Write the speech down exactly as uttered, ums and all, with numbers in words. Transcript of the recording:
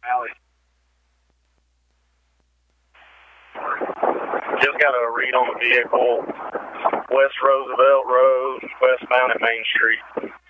Alley. Just got a read on the vehicle. West Roosevelt Road, westbound at Main Street.